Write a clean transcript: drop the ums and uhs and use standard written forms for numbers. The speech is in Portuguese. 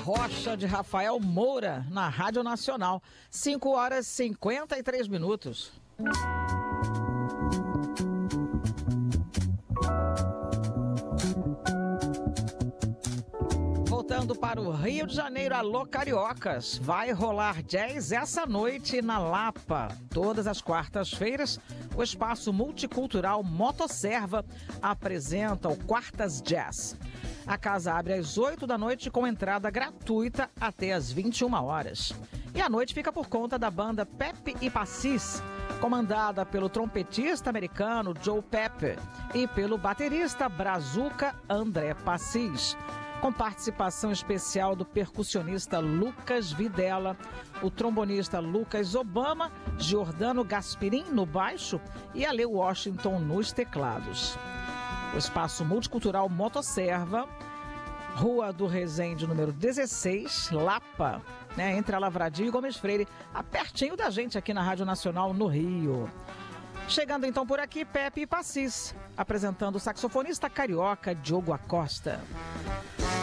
Rocha de Rafael Moura, na Rádio Nacional. 5h53. Voltando para o Rio de Janeiro, alô cariocas, vai rolar jazz essa noite na Lapa. Todas as quartas-feiras, o Espaço Multicultural Motosserva apresenta o Quartas Jazz. A casa abre às 8 da noite com entrada gratuita até às 21 horas. E a noite fica por conta da banda Pepe e Passis, comandada pelo trompetista americano Joe Pepe e pelo baterista brazuca André Passis, com participação especial do percussionista Lucas Videla, o trombonista Lucas Obama, Giordano Gaspirin no baixo e Ale Washington nos teclados. O Espaço Multicultural Motosserva, Rua do Resende, número 16, Lapa, entre a Lavradio e Gomes Freire, pertinho da gente aqui na Rádio Nacional, no Rio. Chegando então por aqui, Pepe e Passis, apresentando o saxofonista carioca Diogo Acosta.